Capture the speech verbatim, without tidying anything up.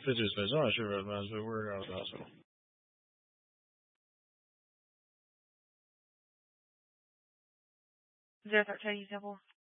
fifty space. I'm not sure about that, but we're out of the hospital. Zero thirteen, Temple.